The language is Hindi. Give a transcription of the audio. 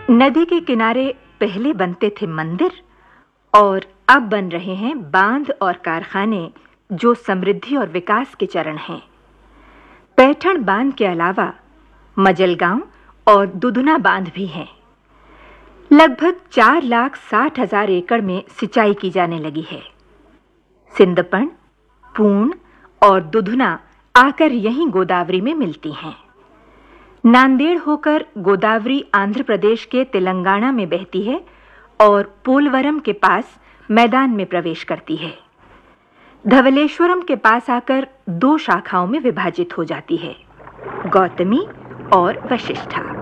नदी के किनारे पहले बनते थे मंदिर और अब बन रहे हैं बांध और कारखाने जो समृद्धि और विकास के चरण हैं। पैठण बांध के अलावा मजलगांव और दुधना बांध भी हैं। लगभग 4,60,000 एकड़ में सिंचाई की जाने लगी है। सिंदपण, पूर्ण और दुधना आकर यहीं गोदावरी में मिलती हैं। नांदेड़ होकर गोदावरी आंध्र प्रदेश के तेलंगाना में बहती है और पोलवरम के पास मैदान में प्रवेश करती है। धवलेश्वरम के पास आकर 2 शाखाओं में विभाजित हो जाती है, गौतमी और वशिष्ठा।